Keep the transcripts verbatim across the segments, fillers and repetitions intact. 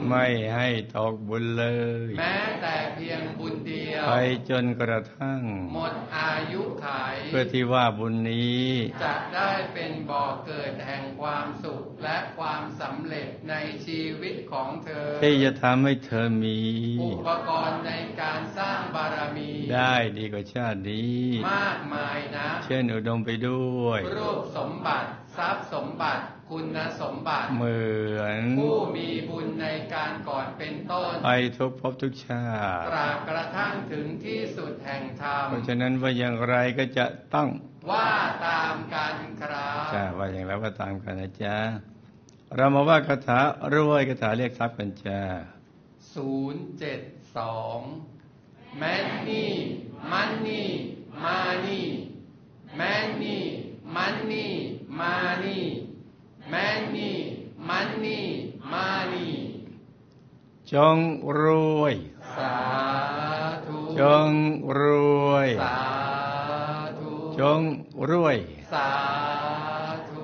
ไม่ให้ตกบุญเลยแม้แต่เพียงบุญเดียวไปจนกระทั่งหมดอายุขัยเพื่อที่ว่าบุญนี้จะได้เป็นบ่อเกิดแห่งความสุขและความสำเร็จในชีวิตของเธอที่จะทำให้เธอมีอุปกรณ์ในการสร้างบารมีได้ดีกว่าชาตินี้มากมายนะเช่นอุดมไปด้วยรูปสมบัติทรัพย์สมบัติคุณสมบัติเหมือนผู้มีบุญในการก่อนเป็นต้นไปทุกภพทุกชาติตราบกระทั่งถึงที่สุดแห่งธรรมเพราะฉะนั้นว่าอย่างไรก็จะต้องว่าตามกันครับจ้าว่าอย่างไรว่าตามกันนะจ๊ะเรามาว่าคาถารวยคาถาเรียกทรัพย์กันจ้าศูนย์เจ็ดสองแมนนี่มันนี่มานี่แมนนี่มันนี่มานี่แมนนี่มันนี่มานี่จงรวยสาธุจงรวยสาธุจงรวยสาธุ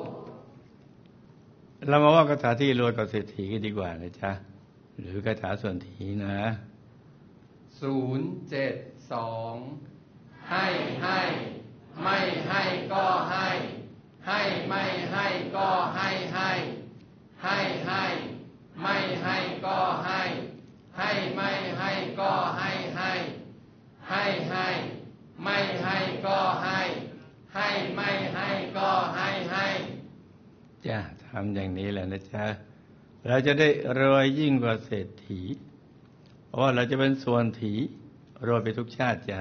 เรามาว่าคาถาที่รวยกับเศรษฐีกันดีกว่านะจ๊ะหรือคาถาส่วนถีนะศูนย์เจ็ดสองให้ให้ไม่ให้ก็ให้ให้ไม่ให้ก็ให้ให้ให้ให้ไม่ให้ก็ให้ให้ไม่ให้ก็ให้ให้ให้ให้ไม่ให้ก็ให้ให้ไม่ให้ก็ให้ให้จ้ะทำอย่างนี้แหละนะจ๊ะเราจะได้รวยยิ่งกว่าเศรษฐีเพราะว่าเราจะเป็นส่วนถีรวยไปทุกชาติจ้ะ